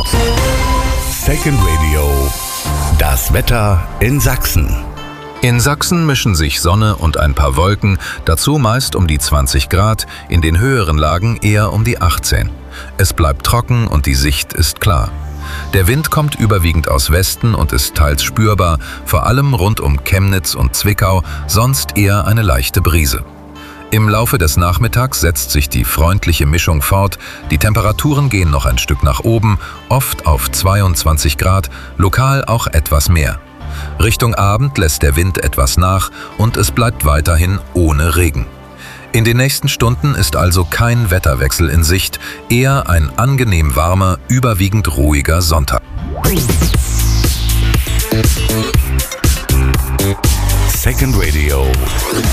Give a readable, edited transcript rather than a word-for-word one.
Second Radio. Das Wetter in Sachsen. In Sachsen mischen sich Sonne und ein paar Wolken, dazu meist um die 20 Grad, in den höheren Lagen eher um die 18. Es bleibt trocken und die Sicht ist klar. Der Wind kommt überwiegend aus Westen und ist teils spürbar, vor allem rund um Chemnitz und Zwickau, sonst eher eine leichte Brise. Im Laufe des Nachmittags setzt sich die freundliche Mischung fort, die Temperaturen gehen noch ein Stück nach oben, oft auf 22 Grad, lokal auch etwas mehr. Richtung Abend lässt der Wind etwas nach und es bleibt weiterhin ohne Regen. In den nächsten Stunden ist also kein Wetterwechsel in Sicht, eher ein angenehm warmer, überwiegend ruhiger Sonntag. Second Radio.